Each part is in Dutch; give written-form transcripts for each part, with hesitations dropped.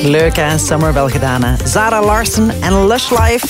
Leuk hè, Summer wel gedaan hè. Zara Larsson en Lush Life.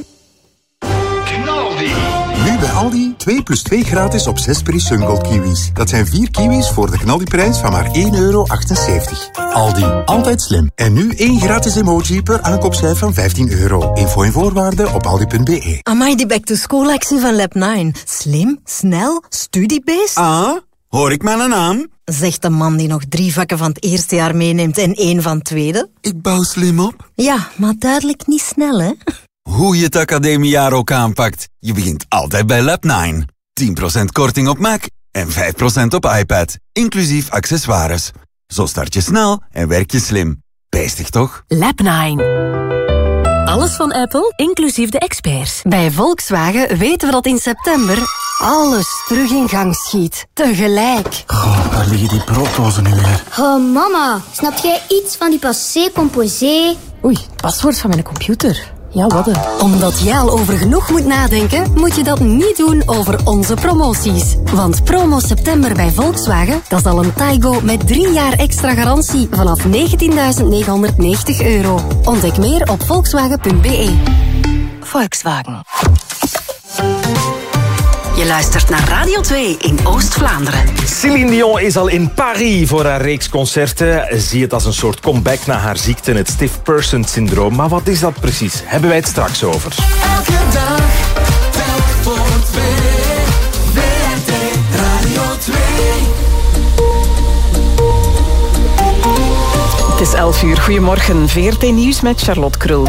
Nu bij Aldi 2 plus 2 gratis op 6 Peri Sungold kiwis. Dat zijn 4 kiwis voor de knaldiprijs van maar €1,78. Aldi, altijd slim. En nu 1 gratis emoji per aankoopcijfer van €15. Info en voorwaarden op aldi.be. Amai, die back-to-school-actie van Lab9. Slim, snel, studiebased. Ah, hoor ik mijn naam? Zegt de man die nog 3 vakken van het eerste jaar meeneemt en 1 van het tweede. Ik bouw slim op. Ja, maar duidelijk niet snel, hè? Hoe je het academiejaar ook aanpakt, je begint altijd bij Lab9. 10% korting op Mac en 5% op iPad, inclusief accessoires. Zo start je snel en werk je slim. Bijstig toch? Lab9. Alles van Apple, inclusief de experts. Bij Volkswagen weten we dat in september alles terug in gang schiet. Tegelijk. Goh, waar liggen die brooddozen nu weer? Oh, mama, snap jij iets van die passé composé? Oei, paswoord van mijn computer. Ja, wat een. Omdat jij al over genoeg moet nadenken, moet je dat niet doen over onze promoties. Want promo september bij Volkswagen, dat is al een Taigo met 3 jaar extra garantie vanaf €19.990. Ontdek meer op volkswagen.be. Volkswagen. Je luistert naar Radio 2 in Oost-Vlaanderen. Céline Dion is al in Paris voor haar reeks concerten. Zie het als een soort comeback na haar ziekte, het stiff person syndroom. Maar wat is dat precies? Hebben wij het straks over. Elke dag, telk voor 2. WNT Radio 2. Het is 11 uur. Goedemorgen. VRT Nieuws met Charlotte Krul.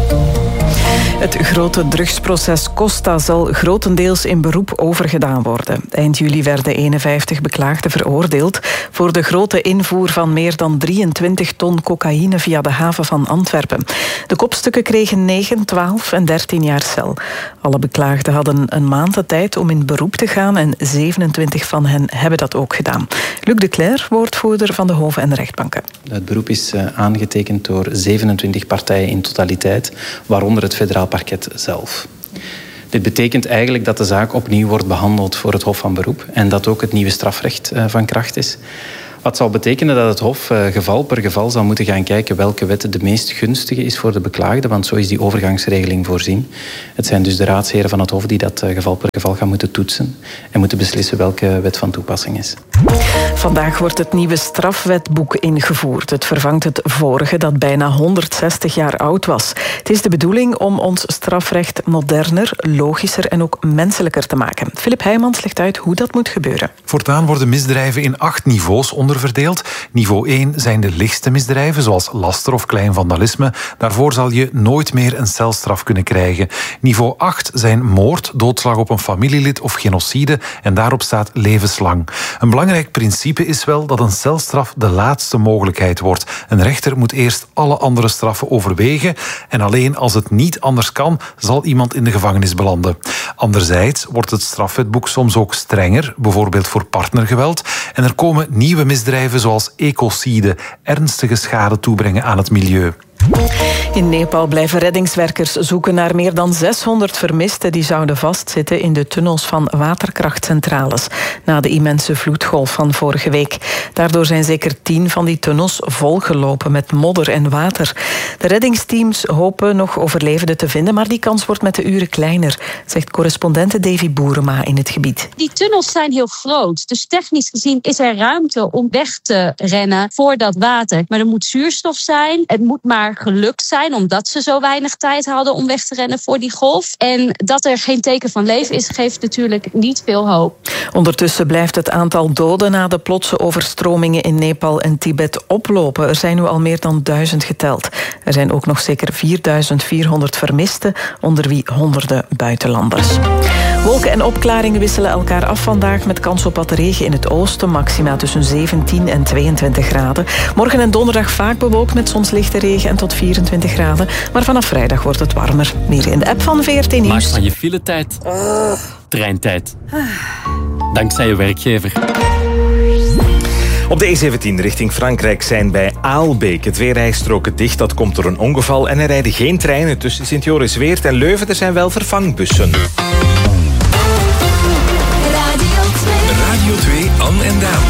Het grote drugsproces Costa zal grotendeels in beroep overgedaan worden. Eind juli werden 51 beklaagden veroordeeld voor de grote invoer van meer dan 23 ton cocaïne via de haven van Antwerpen. De kopstukken kregen 9, 12 en 13 jaar cel. Alle beklaagden hadden een maand de tijd om in beroep te gaan en 27 van hen hebben dat ook gedaan. Luc de Cler, woordvoerder van de hoven en de rechtbanken. Het beroep is aangetekend door 27 partijen in totaliteit, waaronder het federaal parket zelf. Dit betekent eigenlijk dat de zaak opnieuw wordt behandeld voor het Hof van Beroep en dat ook het nieuwe strafrecht van kracht is. Wat zal betekenen dat het Hof geval per geval zal moeten gaan kijken welke wet de meest gunstige is voor de beklaagde, want zo is die overgangsregeling voorzien. Het zijn dus de raadsheren van het Hof die dat geval per geval gaan moeten toetsen en moeten beslissen welke wet van toepassing is. Vandaag wordt het nieuwe strafwetboek ingevoerd. Het vervangt het vorige dat bijna 160 jaar oud was. Het is de bedoeling om ons strafrecht moderner, logischer en ook menselijker te maken. Filip Heijmans legt uit hoe dat moet gebeuren. Voortaan worden misdrijven in 8 niveaus onderverdeeld. Niveau 1 zijn de lichtste misdrijven, zoals laster of klein vandalisme. Daarvoor zal je nooit meer een celstraf kunnen krijgen. Niveau 8 zijn moord, doodslag op een familielid of genocide en daarop staat levenslang. Een belangrijk principe is wel dat een celstraf de laatste mogelijkheid wordt. Een rechter moet eerst alle andere straffen overwegen en alleen als het niet anders kan, zal iemand in de gevangenis belanden. Anderzijds wordt het strafwetboek soms ook strenger, bijvoorbeeld voor partnergeweld, en er komen nieuwe misdrijven zoals ecocide, ernstige schade toebrengen aan het milieu. In Nepal blijven reddingswerkers zoeken naar meer dan 600 vermisten die zouden vastzitten in de tunnels van waterkrachtcentrales na de immense vloedgolf van vorige week. Daardoor zijn zeker 10 van die tunnels volgelopen met modder en water. De reddingsteams hopen nog overlevenden te vinden, maar die kans wordt met de uren kleiner, zegt correspondente Davy Boerema in het gebied. Die tunnels zijn heel groot, dus technisch gezien is er ruimte om weg te rennen voor dat water. Maar er moet zuurstof zijn, het moet maar gelukt zijn, omdat ze zo weinig tijd hadden om weg te rennen voor die golf. En dat er geen teken van leven is, geeft natuurlijk niet veel hoop. Ondertussen blijft het aantal doden na de plotse overstromingen in Nepal en Tibet oplopen. Er zijn nu al meer dan 1000 geteld. Er zijn ook nog zeker 4400 vermisten, onder wie honderden buitenlanders. Wolken en opklaringen wisselen elkaar af vandaag met kans op wat regen in het oosten. Maxima tussen 17 en 22 graden. Morgen en donderdag vaak bewolkt met soms lichte regen en tot 24 graden. Maar vanaf vrijdag wordt het warmer. Meer in de app van VRT Nieuws. Maak van je filetijd treintijd. Dankzij je werkgever. Op de E17 richting Frankrijk zijn bij Aalbeek 2 rijstroken dicht. Dat komt door een ongeval en er rijden geen treinen tussen Sint-Joris-Weert en Leuven. Er zijn wel vervangbussen. Radio 2 An en Daan.